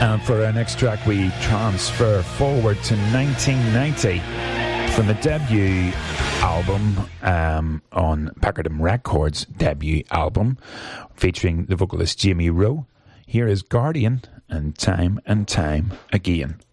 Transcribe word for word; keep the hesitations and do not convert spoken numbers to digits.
And for our next track, we transfer forward to nineteen ninety from the debut album um, on Packardham Records' debut album, featuring the vocalist Jamie Rowe. Here is Guardian and Time and Time Again.